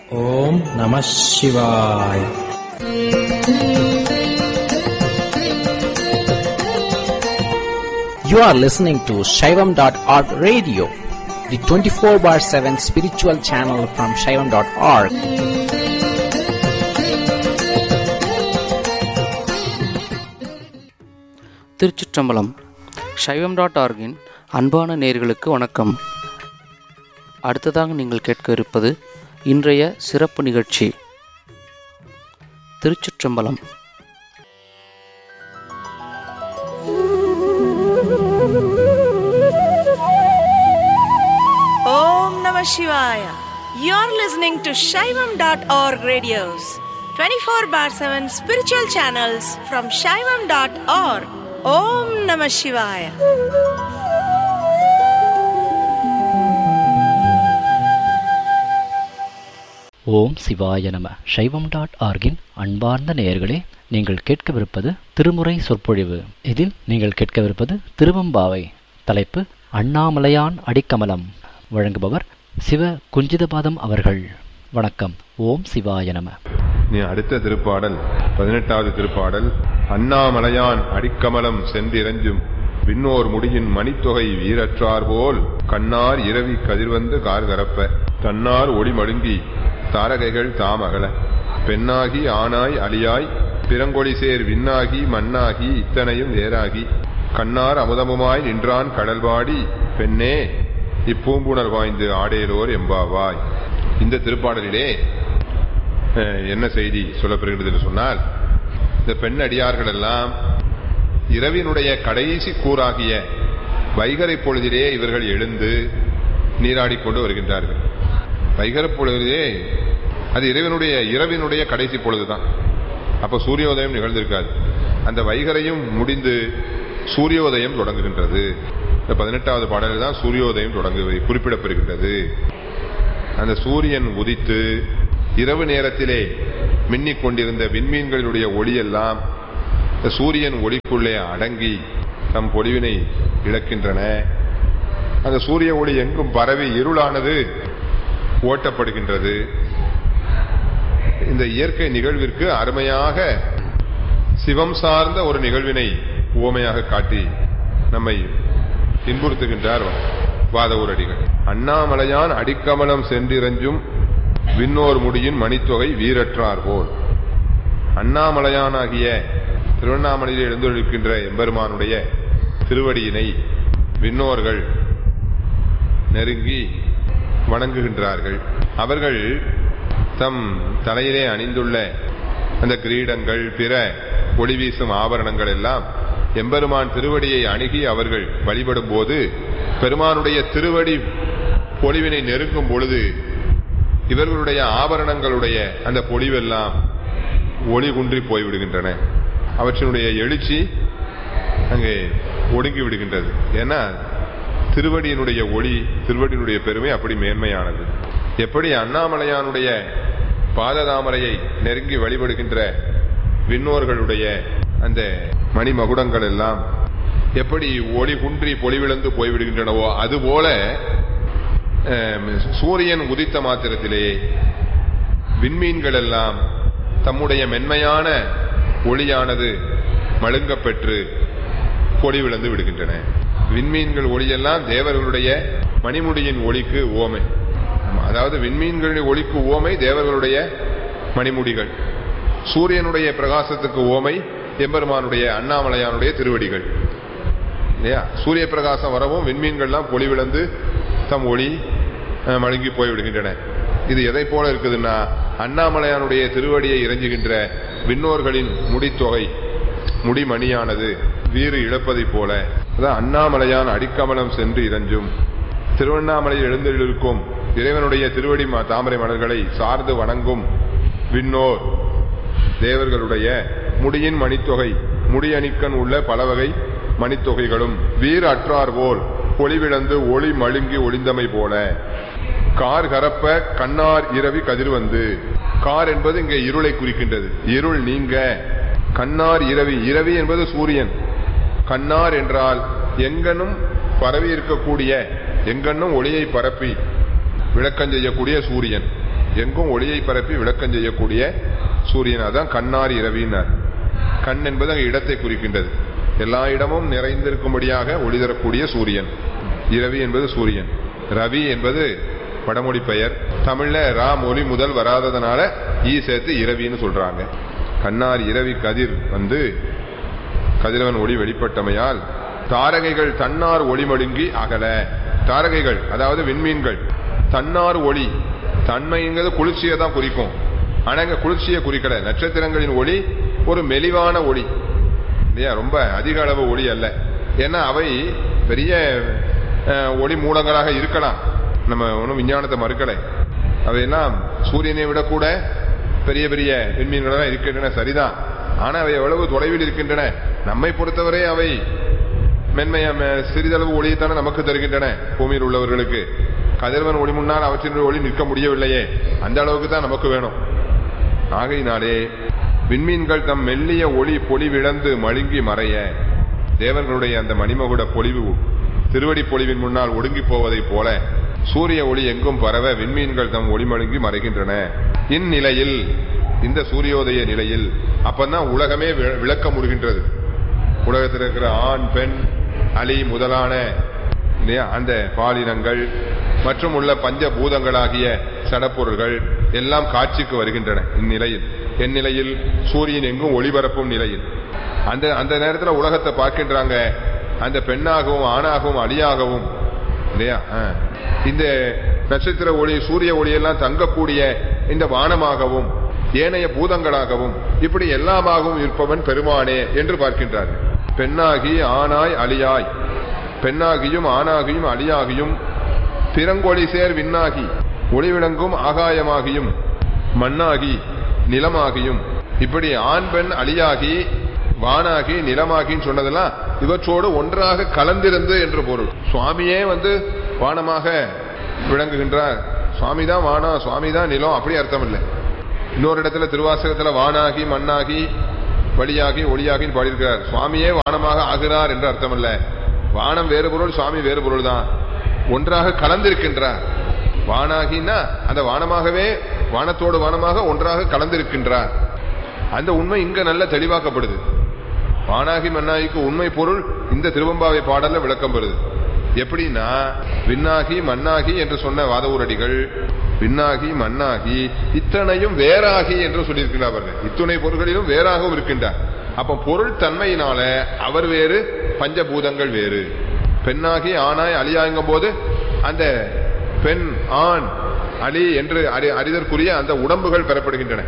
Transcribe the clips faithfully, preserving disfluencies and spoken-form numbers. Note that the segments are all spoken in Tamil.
ஓம் நம சிவாய. You are listening to Shaivam dot org radio, the twenty-four bar seven spiritual channel from Shaivam dot org. திருச்சிற்றம்பலம். சைவம் டாட் ஆர்கின் அன்பான நேயர்களுக்கு வணக்கம். அடுத்ததாக நீங்கள் கேட்க இருப்பது இன்றைய சிறப்பு நிகழ்ச்சி. திருச்சிற்றம்பலம். ஓம் நம சிவாய. You're listening to Shaivam dot org radios, twenty-four bar seven spiritual channels from Shaivam dot org. Om Namah Shivaya. ஓம் சிவாய நம. சைவம் டாட் ஆர்கின் அன்பார்ந்த நேயர்களே, நீங்கள் கேட்கவிருப்பது திருமுறை சொற்பொழிவு. இதில் நீங்கள் கேட்கவிருப்பது திருவம்பாவை. தலைப்பு அண்ணாமலையான் அடிக்கமலம். வழங்குபவர் சிவ குஞ்சிதபாதம் அவர்கள். வணக்கம். ஓம் சிவாய நம. நீ அடுத்த திருப்பாடல் பதினெட்டாவது திருப்பாடல். அண்ணாமலையான் அடிக்கமலம் சென்றிரஞ்சும் விண்ணோர் முடியின் மணித்தொகை வீரற்றார் போல் கண்ணார் இரவி கதிர்வந்து கார்கரப்ப தன்னார் ஒளி மழுங்கி தாரகைகள் தாமகல பெண்ணாகி ஆனாய் அலியாய் பிறங்கொழி சேர் விண்ணாகி மண்ணாகி இத்தனையும் வேறாகி கண்ணார் அமுதமுமாய் நின்றான் கடல்வாடி பெண்ணே இப்பூம்புணர் வாய்ந்து ஆடேலோர் எம்பாவாய். இந்த திருப்பாடலிலே என்ன செய்தி சொல்லப்படுகிறது என்று சொன்னால், இந்த பெண் அடியார்கள் எல்லாம் இரவினுடைய கடைசி கூறாகிய வைகரை பொழுதிலே இவர்கள் எழுந்து நீராடிக்கொண்டு வருகின்றார்கள். வைகரை பொழுதிலே அது இரவினுடைய இரவினுடைய கடைசி பொழுதுதான். அப்ப சூரியோதயம் நிகழ்ந்திருக்காது. அந்த வைகரையும் முடிந்து சூரியோதயம் தொடங்குகின்றது. இந்த பதினெட்டாவது பாடலில் தான் சூரியோதயம் தொடங்கு குறிப்பிடப்படுகின்றது. அந்த சூரியன் உதித்து இரவு நேரத்திலே மின்னிக் கொண்டிருந்த விண்மீன்களுடைய ஒளியெல்லாம் சூரியன் ஒளிக்குள்ளே அடங்கி தம் பொலிவினை இழக்கின்றன. அந்த சூரிய ஒளி எங்கும் பரவி இருளானது ஓட்டப்படுகின்றது. இந்த இயற்கை நிகழ்விற்கு அருமையாக சிவம் சார்ந்த ஒரு நிகழ்வினை உவமையாக காட்டி நம்மை இன்புறுத்துகின்றார் வாதவூரடிகள். அண்ணாமலையான் அடிக்கமலம் சென்றிரஞ்சும் விண்ணோர் முடியின் மணித்தொகை வீரற்றார் போல். அண்ணாமலையானாகிய திருவண்ணாமலையில் எழுந்திருக்கின்ற எம்பெருமானுடைய திருவடியினை விண்ணோர்கள் நெருங்கி வணங்குகின்றார்கள். அவர்கள் தம் தலையிலே அணிந்துள்ள அந்த கிரீடங்கள் பிற ஒளி வீசும் ஆபரணங்கள் எல்லாம் எம்பெருமான் திருவடியை அணுகி அவர்கள் வழிபடும் போது பெருமானுடைய திருவடி பொலிவினை நெருங்கும் பொழுது இவர்களுடைய ஆபரணங்களுடைய அந்த பொலிவெல்லாம் ஒளி குன்றி போய்விடுகின்றன. அவற்றினுடைய எழுச்சி அங்கே ஒடுங்கி விடுகின்றது. ஏன்னா திருவடியினுடைய ஒளி, திருவடியினுடைய பெருமை அப்படி மேன்மையானது. எப்படி அண்ணாமலையானுடைய பாததாமரையை நெருங்கி வழிபடுகின்ற விண்ணோர்களுடைய அந்த மணிமகுடங்கள் எல்லாம் எப்படி ஒளி குன்றி பொலிவிழந்து போய்விடுகின்றனவோ அதுபோல சூரியன் உதித்த மாத்திரத்திலே விண்மீன்கள் எல்லாம் தம்முடைய மென்மையான ஒளியானது மழுங்க பெற்று பொலிவிழந்து விடுகின்றன. விண்மீன்கள் ஒளியெல்லாம் தேவர்களுடைய மணிமுடியின் ஒளிக்கு ஓமை. அதாவது விண்மீன்களுடைய ஒளிக்கு ஓமை தேவர்களுடைய மணிமுடிகள். சூரியனுடைய பிரகாசத்துக்கு ஓமை எம்பெருமானுடைய அண்ணாமலையானுடைய திருவடிகள் இல்லையா? சூரிய பிரகாசம் வரவும் விண்மீன்கள்லாம் பொலிவிழந்து தம் ஒளி மழுங்கி போய்விடுகின்றன. இது எதை போல இருக்குதுன்னா, அண்ணாமலையானுடைய திருவடியை இறைஞ்சுகின்ற விண்ணோர்களின் முடித்தொகை முடிமணியானது வீறு இழப்பதை போல. அதான் அண்ணாமலையான் அடிக்கமலம் சென்று இறைஞ்சும். திருவண்ணாமலையில் எழுந்திருக்கும் இறைவனுடைய திருவடி தாமரை மலர்களை சார்ந்து வணங்கும் விண்ணோர் தேவர்களுடைய முடியின் மணித்தொகை முடியணிக்கன் உள்ள பலவகை மணித்தொகைகளும் வீர் அற்றார் போல் பொலிவிழந்து ஒளி மழுங்கி ஒளிந்தமை போல. கார் கரப்ப கண்ணார் இரவி கதிர்வந்து. கார் என்பது இங்கே இருளை குறிக்கின்றது. இருள் நீங்க கண்ணார் இரவி. இரவி என்பது சூரியன். கண்ணார் என்றால் எங்கனும் பரவி இருக்கக்கூடிய, எங்கன்னும் ஒளியை பரப்பி விளக்கம் செய்யக்கூடிய சூரியன். எங்கும் ஒளியை பரப்பி விளக்கம் செய்யக்கூடிய சூரியன். அதான் கண்ணார் இரவினார். கண் என்பது அங்கே இடத்தை குறிக்கின்றது. எல்லா இடமும் நிறைந்திருக்கும்படியாக ஒளி தரக்கூடிய சூரியன். இரவி என்பது சூரியன். ரவி என்பது வடமொழி பெயர். தமிழ்ல ரா மொழி முதல் வராததுனால ஈ சேர்த்து இரவின்னு சொல்றாங்க. கண்ணார் இரவி கதிர் வந்து கதிரவன் ஒளி வெளிப்பட்டமையால் தாரகைகள் தன்னார் ஒளி மழுங்கி அகல. தாரகைகள் அதாவது விண்மீன்கள் தன்னார் ஒளி, தன்மைங்கிறது குளிர்ச்சியை தான் குறிக்கும். ஆனா இங்க குளிர்ச்சியை குறிக்கல. நட்சத்திரங்களின் ஒளி ஒரு மெலிவான ஒளி இல்லையா, ரொம்ப அதிக அளவு ஒளி அல்ல. ஏன்னா அவை பெரிய ஒளி மூலங்களாக இருக்கலாம். நம்ம ஒன்றும் விஞ்ஞானத்தை மறுக்கலை. அவையெல்லாம் சூரியனை விட கூட பெரிய பெரிய விண்மீன்களாக இருக்கின்றன, சரிதான். ஆனா அவை எவ்வளவு தொலைவில் இருக்கின்றன. நம்மை பொறுத்தவரை அவை மென்மைய சிறிதளவு ஒளியைத்தானே நமக்கு தருகின்றன. பூமியில் உள்ளவர்களுக்கு கதிரவன் ஒளி முன்னால் அவற்றின் ஒளி நிற்க முடியவில்லையே, அந்த அளவுக்கு தான் நமக்கு வேணும். ஆகையினாலே விண்மீன்கள் தம் மெல்லிய ஒளி பொலிவிழந்து மழுங்கி மறைய, தேவர்களுடைய அந்த மணிமகுட பொலிவு திருவடி பொலிவின் முன்னால் ஒடுங்கி போவதை போல சூரிய ஒளி எங்கும் பரவ விண்மீன்கள் தம் ஒளி மழுங்கி மறைகின்றன. இந்நிலையில், இந்த சூரியோதய நிலையில் அப்பதான் உலகமே விளக்க முடிகின்றது. உலகத்தில் இருக்கிற ஆண் பெண் அலி முதலான அந்த பாலினங்கள் மற்றும் உள்ள பஞ்ச பூதங்களாகிய சடப்பொருள்கள் எல்லாம் காட்சிக்கு வருகின்றன. இந்நிலையில், என் நிலையில் சூரியன் எங்கும் ஒளிபரப்பும் நிலையில் அந்த அந்த நேரத்தில் உலகத்தை பார்க்கின்றாங்க. அந்த பெண்ணாகவும் ஆணாகவும் அலியாகவும் இல்லையா, இந்த நட்சத்திர ஒளி சூரிய ஒளியெல்லாம் தங்கக்கூடிய இந்த வானமாகவும் ஏனைய பூதங்களாகவும் இப்படி எல்லாமாகவும் இருப்பவன் பெருமானே என்று பார்க்கின்றார். பெண்ணாகி ஆனாய் அலியாய், பெண்ணாகியும் ஆணாகியும் அலியாகியும் பிறங்கொழி சேர் விண்ணாகி ஒளிவிளங்கும் ஆகாயமாகியும் மண்ணாகி நிலமாகியும், இப்படி ஆண் பெண் அலியாகி வானாகி நிலமாகின்னு சொன்னதெல்லாம் இவற்றோடு ஒன்றாக கலந்திருந்து என்று பொருள். சுவாமியே வந்து வானமாக விளங்குகின்றார். சுவாமி தான் வானம், சுவாமி தான் நிலம், அப்படி அர்த்தம் இல்லை. இன்னொரு இடத்துல திருவாசகத்துல வானாகி மண்ணாகி வழியாகி ஒளியாகின்னு பாடியிருக்கிறார். சுவாமியே வானமாக ஆகிறார் என்று அர்த்தம் அல்ல. வானம் வேறு பொருள், சுவாமி வேறு பொருள் தான். ஒன்றாக கலந்திருக்கின்றார். வானாகின்னா அந்த வானமாகவே வானத்தோடு வானமாக ஒன்றாக கலந்திருக்கின்றார். அந்த உண்மை இங்க நல்ல தெளிவாக்கப்படுது. வானாகி மண்ணாகிக்கு உண்மை பொருள் இந்த திருவம்பாவை பாடல்ல விளக்கம் பெறுது. எப்படின்னா, விண்ணாகி மண்ணாகி என்று சொன்ன வாதவூரடிகள் விண்ணாகி மண்ணாகி இத்தனையும் வேறாகி என்று சொல்லியிருக்கிறார்கள். இத்துணை பொருள்களிலும் வேறாகவும் இருக்கின்றார். அப்ப பொருள் தன்மையினால அவர் வேறு, பஞ்சபூதங்கள் வேறு. பெண்ணாகி ஆனாய் அலியாங்கும் போது அந்த பெண் ஆண் அலி என்று அறிதற்குரிய அந்த உடம்புகள் பெறப்படுகின்றன.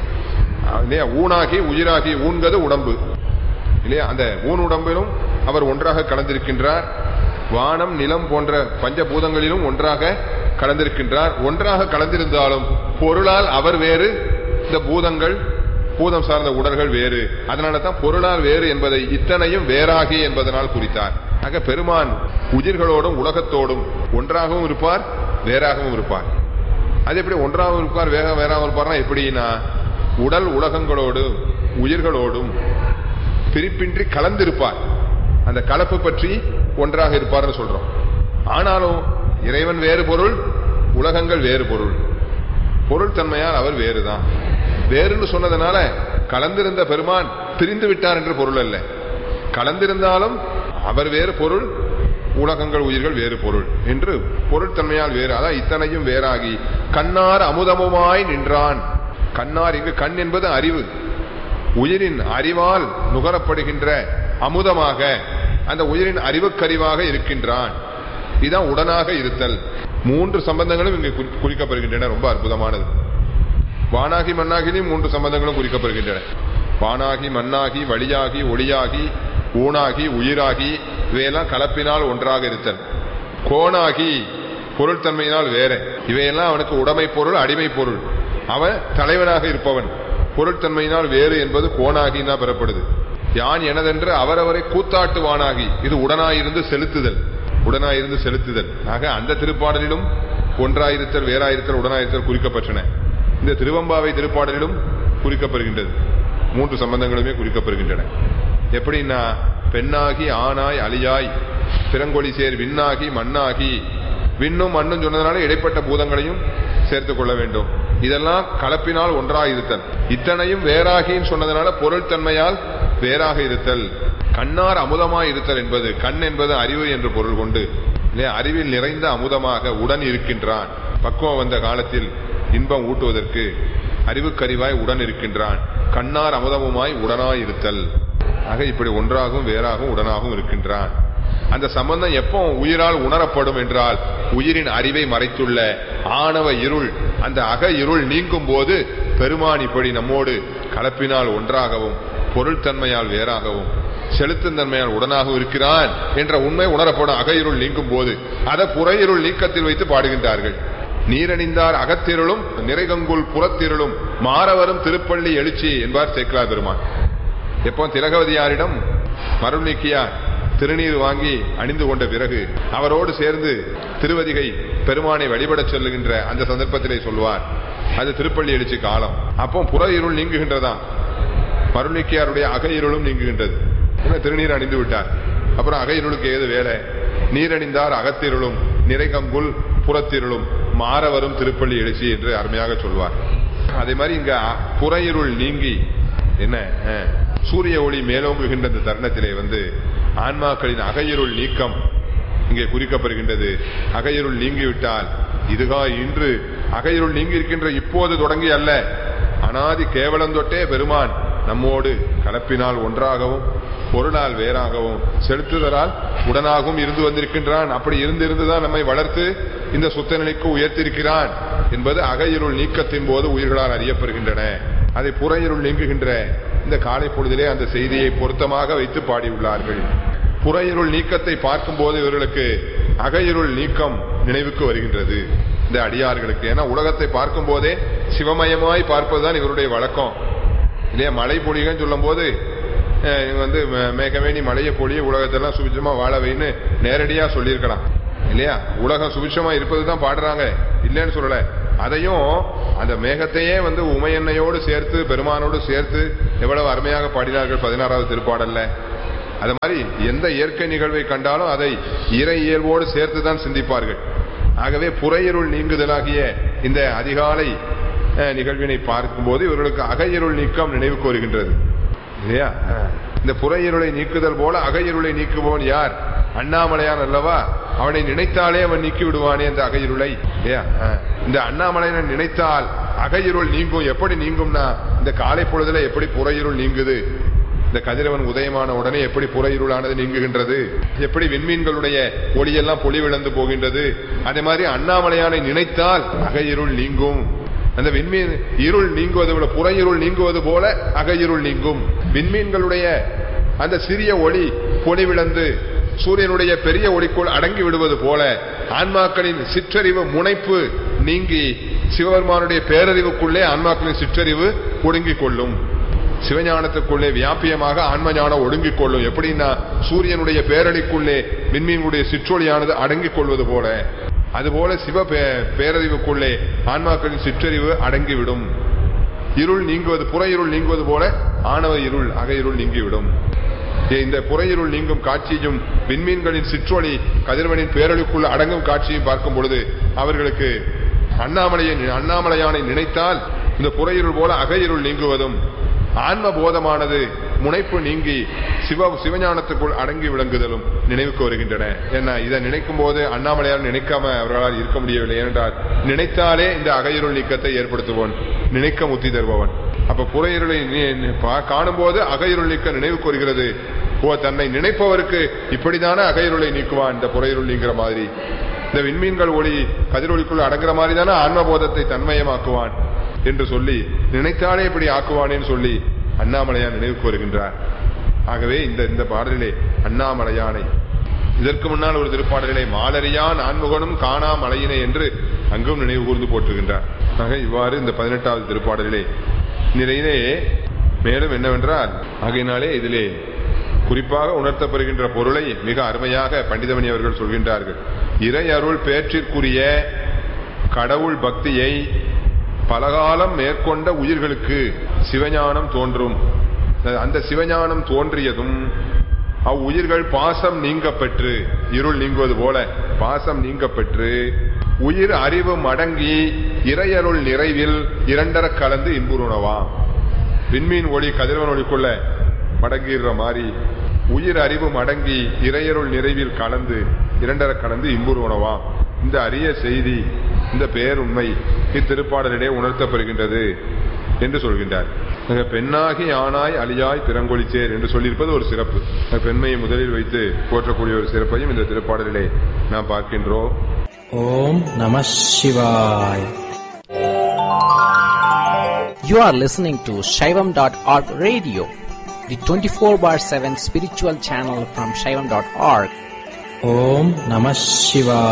ஊனாகி உயிராகி, ஊன்கிறது உடம்பு இல்லையா, அந்த ஊன் உடம்பிலும் அவர் ஒன்றாக கலந்திருக்கின்றார். வானம் நிலம் போன்ற பஞ்சபூதங்களிலும் ஒன்றாக கலந்திருக்கின்றார். ஒன்றாக கலந்திருந்தாலும் பொருளால் அவர் வேறு, இந்த பூதங்கள் பூதம் சார்ந்த உடல்கள் வேறு. அதனால தான் பொருளால் வேறு என்பதை இத்தனையும் வேறாகி என்பதனால் குறித்தார். ஆக பெருமான் உயிர்களோடும் உலகத்தோடும் ஒன்றாகவும் இருப்பார், வேறாகவும் இருப்பார். அது எப்படி ஒன்றாகவும் இருப்பார் வேக வேறாகவும் இருப்பார்னா எப்படின்னா, உடல் உலகங்களோடு உயிர்களோடும் பிரிப்பின்றி கலந்திருப்பார். அந்த கலப்பு பற்றி ஒன்றாக இருப்பார்னு சொல்றோம். ஆனாலும் இறைவன் வேறு பொருள், உலகங்கள் வேறு பொருள். பொருள் தன்மையால் அவர் வேறுதான். வேறுன்னு சொன்னதுனால கலந்திருந்த பெருமான் பிரிந்து விட்டார் என்று பொருள் அல்ல. கலந்திருந்தாலும் அவர் வேறு பொருள், உலகங்கள் உயிர்கள் வேறு பொருள் என்று பொருள் தன்மையால் வேறு. அதான் இத்தனையும் வேறாகி கண்ணார் அமுதமுமாய் நின்றான். கண்ணார், இங்கு கண் என்பது அறிவு. உயிரின் அறிவால் நுகரப்படுகின்ற அமுதமாக அந்த உயிரின் அறிவுக்கறிவாக இருக்கின்றான். இதுதான் உடனாக இருத்தல். மூன்று சம்பந்தங்களும் இங்கு குறிக்கப்படுகின்றன. ரொம்ப அற்புதமானது. வானாகி மண்ணாகிலையும் மூன்று சம்பந்தங்களும் குறிக்கப்படுகின்றன. வானாகி மண்ணாகி வழியாகி ஒளியாகி ஊனாகி உயிராகி இவையெல்லாம் கலப்பினால் ஒன்றாக இருத்தல். கோணாகி பொருள் தன்மையினால் வேற. இவையெல்லாம் அவனுக்கு உடைமை பொருள், அடிமை பொருள். அவன் தலைவனாக இருப்பவன். பொருள் தன்மையினால் வேறு என்பது கோணாகினா பெறப்படுது. யான் எனதென்று அவரவரை கூத்தாட்டுவானாகி, இது உடனாயிருந்து செலுத்துதல், உடனாயிருந்து செலுத்துதல். ஆக அந்த திருப்பாடலிலும் ஒன்றாயிருத்தல் வேறாயிருத்தல் உடனாயிருத்தல் குறிக்கப்பட்டன. இந்த திருவம்பாவை திருப்பாடலிலும் குறிக்கப்படுகின்றது. மூன்று சம்பந்தங்களுமே குறிக்கப்படுகின்றன. எப்படின்னா, பெண்ணாகி ஆனாய் அலியாய் பிறங்கொழி சேர் விண்ணாகி மண்ணாகி, விண்ணும் மண்ணும் சொன்னதுனால இடைப்பட்ட பூதங்களையும் சேர்த்துக் கொள்ள வேண்டும். இதெல்லாம் கலப்பினால் ஒன்றாக இருத்தல். இத்தனையும் வேறாகின்னு சொன்னதுனால பொருள் தன்மையால் வேறாக இருத்தல். கண்ணார் அமுதமாய் இருத்தல் என்பது, கண் என்பது அறிவு என்று பொருள் கொண்டு அறிவில் நிறைந்த அமுதமாக உடன் இருக்கின்றான். பக்குவம் வந்த காலத்தில் இன்பம் ஊட்டுவதற்கு அறிவுக்கறிவாய் உடன் இருக்கின்றான். கண்ணார் அமுதமுமாய் உடனாய் இருத்தல். ஆக இப்படி ஒன்றாகவும் வேறாகவும் உடனாகவும் இருக்கின்றான். அந்த சம்பந்தம் எப்போ உயிரால் உணரப்படும் என்றால், உயிரின் அறிவை மறைத்துள்ள ஆணவ இருள், அந்த அக இருள் நீங்கும் போது பெருமான் இப்படி நம்மோடு கலப்பினால் ஒன்றாகவும் பொருள் தன்மையால் வேறாகவும் செலுத்தும் தன்மையால் உடனாகவும் இருக்கிறான் என்ற உண்மை உணரப்படும். அக இருள் நீங்கும் போது அதை புற இருள் நீக்கத்தில் வைத்து பாடுகின்றார்கள். நீரணிந்தார் அகத்திருளும் நிறைகங்குல் புறத்திருளும் மாறவரும் திருப்பள்ளி எழுச்சி என்பார் சேக்கிழார் பெருமான். எப்போ திலகவதியாரிடம் மருள் நீக்கியார் திருநீர் வாங்கி அணிந்து கொண்ட பிறகு அவரோடு சேர்ந்து திருவதிகை பெருமானை வழிபட சொல்லுகின்ற அந்த சந்தர்ப்பத்திலே சொல்வார், அது திருப்பள்ளி எழுச்சி காலம். அப்போ புற இருள் நீங்குகின்றதா, மருள் நீக்கியாருடைய அக இருளும் நீங்குகின்றது. திருநீர் அணிந்து விட்டார், அப்புறம் அக இருளுக்கு ஏது வேலை? நீரணிந்தார் அகத்திருளும் நிறைகங்குல் புறத்திருளும் மாறவரும் திருப்பள்ளி எழுச்சி என்று அருமையாக சொல்வார். அதே மாதிரி இங்க புற இருள் நீங்கி என்ன சூரிய ஒளி மேலோங்குகின்ற இந்த தருணத்திலே வந்து ஆன்மாக்களின் அகையிருள் நீக்கம் இங்கே குறிக்கப்படுகின்றது. அகையிருள் நீங்கிவிட்டால் இதுகா இன்று அகையிருள் நீங்கி இருக்கின்ற இப்போது தொடங்கி அல்ல, அனாதி கேவலம் தொட்டே பெருமான் நம்மோடு கலப்பினால் ஒன்றாகவும் பொருளால் வேறாகவும் செலுத்துதலால் உடனாகவும் இருந்து வந்திருக்கின்றான். அப்படி இருந்திருந்துதான் நம்மை வளர்த்து இந்த சுத்த நிலைக்கு உயர்த்திருக்கிறான் என்பது அகையிருள் நீக்கத்தின் போது உயிர்களால் அறியப்படுகின்றன. அதை புற இருள் நீங்குகின்ற இந்த காலை பொழுதிலே அந்த செய்தியை பொருத்தமாக வைத்து பாடியுள்ளார்கள். புற இருள் நீக்கத்தை பார்க்கும் போது இவர்களுக்கு அகையிருள் நீக்கம் நினைவுக்கு வருகின்றது இந்த அடியார்களுக்கு. ஏன்னா உலகத்தை பார்க்கும் போதே சிவமயமாய் பார்ப்பதுதான் இவருடைய வழக்கம் இல்லையா. மழை பொழிகன்னு சொல்லும் போது வந்து மேகமே நீ மழையை பொழிய உலகத்தெல்லாம் சுபிட்சமா வாழ வைன்னு நேரடியா சொல்லியிருக்கலாம் இல்லையா. உலகம் சுபிட்சமா இருப்பதுதான் பாடுறாங்க, இல்லைன்னு சொல்லல. அதையும் அந்த மேகத்தையே வந்து உமையன்னையோடு சேர்த்து பெருமானோடு சேர்த்து எவ்வளவு அருமையாக பாடினார்கள் பதினாறாவது திருப்பாடல்ல. அது மாதிரி எந்த இயற்கை நிகழ்வை கண்டாலும் அதை இறை இயல்போடு சேர்த்துதான் சிந்திப்பார்கள். ஆகவே புறையிருள் நீங்குதலாகிய இந்த அதிகாலை நிகழ்வினை பார்க்கும் போது இவர்களுக்கு அகையிருள் நீக்கம் நினைவுக்கு வருகின்றது இல்லையா. இந்த புறையிருளை நீக்குதல் போல அகையிருளை நீக்குவோன் யார்? அண்ணாமலையான் அல்லவா. அவனை நினைத்தாலே அவன் நீக்கி விடுவானே அந்த அகையிருளை இல்லையா. இந்த அண்ணாமலையனை நினைத்தால் அகையிருள் நீங்கும். எப்படி நீங்கும்னா இந்த காலை பொழுதுல எப்படி புறையிருள் நீங்குது, இந்த கதிரவன் உதயமான உடனே எப்படி புறையிருளானது நீங்குகின்றது, எப்படி விண்மீன்களுடைய ஒளியெல்லாம் பொலிவிழந்து போகின்றது, அதே மாதிரி அண்ணாமலையானை நினைத்தால் அகையிருள் நீங்கும். அந்த விண்மீன் இருள் நீங்குவது போல புறையிருள் நீங்குவது போல அகையிருள் நீங்கும். விண்மீன்களுடைய அந்த சிறிய ஒளி பொலிவிழந்து சூரியனுடைய பெரிய ஒளிக்குள் அடங்கி விடுவது போல ஆன்மாக்களின் சிற்றறிவு முனைப்பு நீங்கி சிவபெருமானுடைய பேரறிவுக்குள்ளே ஆன்மாக்களின் சிற்றறிவு ஒடுங்கிக் கொள்ளும். சிவஞானத்துக்குள்ளே வியாபியமாக ஆன்ம ஞானம் ஒடுங்கிக் கொள்ளும். எப்படின்னா சூரியனுடைய பேரழிக்குள்ளே விண்மீனுடைய சிற்றொளியானது அடங்கிக் கொள்வது போல, அதுபோல சிவ பேரறிவுக்குள்ளே ஆன்மாக்களின் சிற்றறிவு அடங்கிவிடும். இருள் நீங்குவது புற இருள் நீங்குவது போல ஆணவ இருள் அக இருள் நீங்கிவிடும். இந்த புறையிருள் நீங்கும் காட்சியும் விண்மீன்களின் சிற்றொளி கதிரவனின் பேரழிக்குள்ள அடங்கும் காட்சியும் பார்க்கும் பொழுது அவர்களுக்கு அண்ணாமலையை அண்ணாமலையானை நினைத்தால் இந்த புறையிருள் போல அகையிருள் நீங்குவதும் ஆன்ம போதமானது முனைப்பு நீங்கி சிவ சிவஞானத்துக்குள் அடங்கி விளங்குதலும் நினைவுக்கு வருகின்றன. ஏன்னா இதை நினைக்கும் போது அண்ணாமலையால் நினைக்காம அவர்களால் இருக்க முடியவில்லை. ஏனென்றால் நினைத்தாலே இந்த அகையிருள் நீக்கத்தை ஏற்படுத்துவோன், நினைக்க முத்தி தருபவன். அப்ப புறையிருளை காணும் போது அகையிருள் நீக்க நினைவுக்கு வருகிறது. ஓ, தன்னை நினைப்பவருக்கு இப்படிதானே அகையிருளை நீக்குவான் இந்த புறையிருள் நீங்கிற மாதிரி. இந்த விண்மீன்கள் ஒளி கதிரொலிக்குள் அடங்குற மாதிரி தானே ஆன்மபோதத்தை தன்மயமாக்குவான் என்று சொல்லி நினைத்தாலே இப்படி ஆக்குவானேன்னு சொல்லி அண்ணாமலையான் நினைவுக்கு வருகின்றார். ஆகவே இந்த இந்த பாடலிலே அண்ணாமலையானை இதற்கு முன்னால் ஒரு திருப்பாடலிலே மாலரியான் ஆன்முகனும் காணா மலையினை என்று அங்கும் நினைவு கூர்ந்து போற்றுகின்றார். ஆக இவ்வாறு இந்த பதினெட்டாவது திருப்பாடலிலே நிலையிலே மேலும் என்னவென்றால் ஆகையினாலே இதிலே குறிப்பாக உணர்த்தப்படுகின்ற பொருளை மிக அருமையாக பண்டிதமணி அவர்கள் சொல்கின்றார்கள். இறை அருள் பேற்றிற்குரிய கடவுள் பக்தியை பலகாலம் மேற்கொண்ட உயிர்களுக்கு சிவஞானம் தோன்றும். அந்த சிவஞானம் தோன்றியதும் அவ்வுயிர்கள் பாசம் நீங்க பெற்று இருள் நீங்குவது போல பாசம் நீங்க பெற்று உயிர் அறிவு மடங்கி இறையருள் நிறைவில் இரண்டர கலந்து இன்புறுணவாம். விண்மீன் ஒளி கதிரவன் ஒளிக்குள்ள மடங்கிற மாதிரி உயிர் அறிவும் அடங்கி இறையருள் நிறைவில் கலந்து இரண்டர கலந்து இன்புறுணவாம். இந்த அரிய செய்தி, இந்த பேருண்மை இத்திருப்பாடலிடையே உணர்த்தப்படுகின்றது என்று சொல்கின்றார். பெண்ணாகி ஆனாய் அழியாய் பிறங்கொழிச்சேர் என்று சொல்லியிருப்பது ஒரு சிறப்பு. பெண்மையை முதலில் வைத்து போற்றக்கூடிய ஒரு சிறப்பையும் இந்த திருப்பாடலிலே நாம் பார்க்கின்றோம். ஓம் நம சிவாய். You are listening to Shaivam dot org radio, the twenty-four bar seven spiritual channel from Shaivam dot org. Om Namah Shivaya.